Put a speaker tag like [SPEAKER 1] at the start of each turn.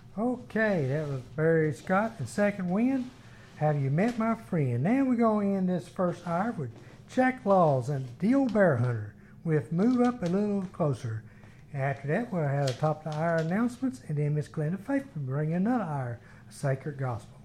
[SPEAKER 1] Okay, that was Barry Scott and Second Wind. Have you met my friend? Now we're going to end this first hour with Jack Laws and the Old Bear Hunter with Move Up a Little Closer. After that, we'll have the top of the hour announcements, and then Miss Glenda Faith will bring another hour of Sacred Gospel.